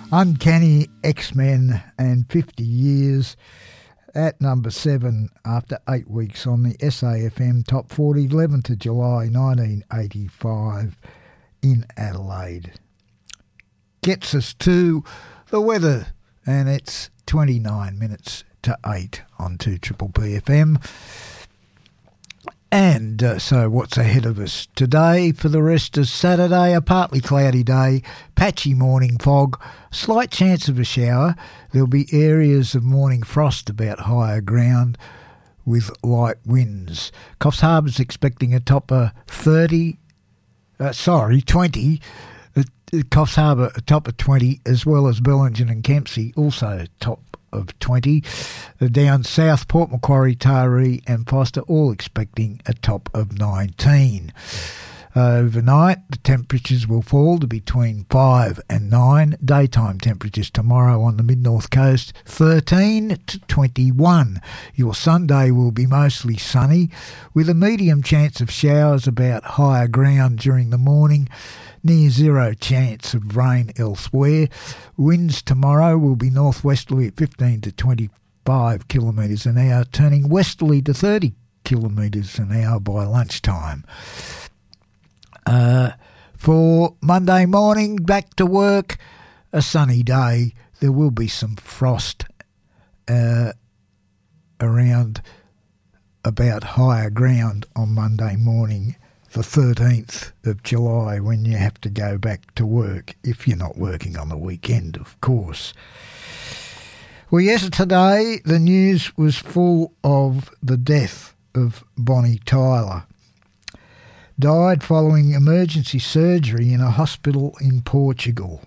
Uncanny X-Men and 50 Years at number 7 after 8 weeks on the SAFM Top 40, 11th of July 1985 in Adelaide. Gets us to the weather, and it's 29 minutes to 8 on 2BBB FM. And so what's ahead of us today for the rest of Saturday? A partly cloudy day, patchy morning fog, slight chance of a shower. There'll be areas of morning frost about higher ground with light winds. Coffs Harbour's expecting a top of 20. Coffs Harbour a top of 20, as well as Bellingen and Kempsey also top of 20. Down south, Port Macquarie, Taree and Foster all expecting a top of 19. Overnight, the temperatures will fall to between 5 and 9. Daytime temperatures tomorrow on the mid-north coast, 13 to 21. Your Sunday will be mostly sunny, with a medium chance of showers about higher ground during the morning. Near zero chance of rain elsewhere. Winds tomorrow will be northwesterly at 15 to 25 kilometres an hour, turning westerly to 30 kilometres an hour by lunchtime. For Monday morning, back to work, a sunny day. There will be some frost around about higher ground on Monday morning, the 13th of July, when you have to go back to work, if you're not working on the weekend, of course. Well, yesterday the news was full of the death of Bonnie Tyler. Died following emergency surgery in a hospital in Portugal.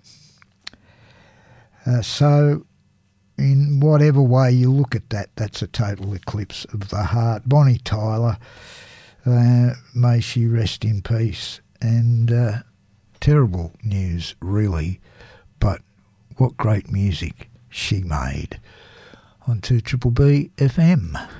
So, in whatever way you look at that, that's a total eclipse of the heart. Bonnie Tyler, may she rest in peace. And terrible news, really, but what great music she made on 2BBB FM.